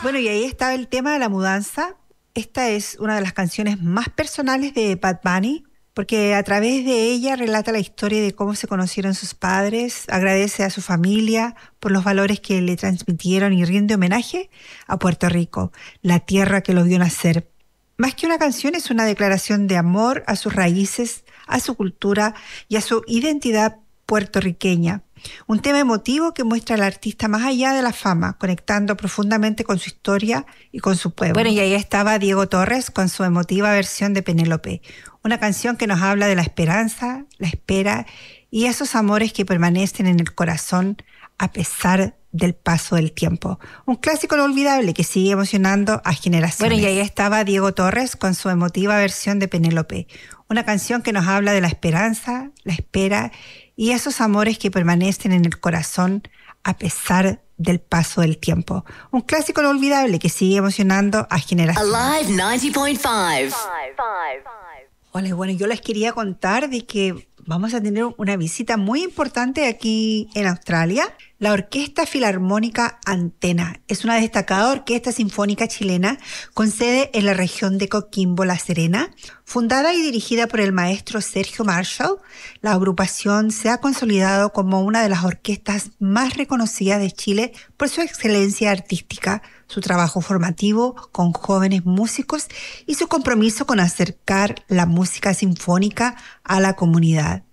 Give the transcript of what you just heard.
Bueno, y ahí estaba el tema de la mudanza. Esta es una de las canciones más personales de Bad Bunny, porque a través de ella relata la historia de cómo se conocieron sus padres, agradece a su familia por los valores que le transmitieron y rinde homenaje a Puerto Rico, la tierra que los vio nacer. Más que una canción, es una declaración de amor a sus raíces, a su cultura y a su identidad puertorriqueña. Un tema emotivo que muestra al artista más allá de la fama, conectando profundamente con su historia y con su pueblo. Bueno, y ahí estaba Diego Torres con su emotiva versión de Penélope, una canción que nos habla de la esperanza, la espera y esos amores que permanecen en el corazón a pesar del paso del tiempo. Un clásico inolvidable que sigue emocionando a generaciones. Bueno, y ahí estaba Diego Torres con su emotiva versión de Penélope, una canción que nos habla de la esperanza, la espera y esos amores que permanecen en el corazón a pesar del paso del tiempo. Un clásico inolvidable que sigue emocionando a generaciones. Alive 90.5. Hola, bueno, yo les quería contar de que vamos a tener una visita muy importante aquí en Australia. La Orquesta Filarmónica Antena es una destacada orquesta sinfónica chilena con sede en la región de Coquimbo, La Serena. Fundada y dirigida por el maestro Sergio Marshall, la agrupación se ha consolidado como una de las orquestas más reconocidas de Chile por su excelencia artística, su trabajo formativo con jóvenes músicos y su compromiso con acercar la música sinfónica a la comunidad.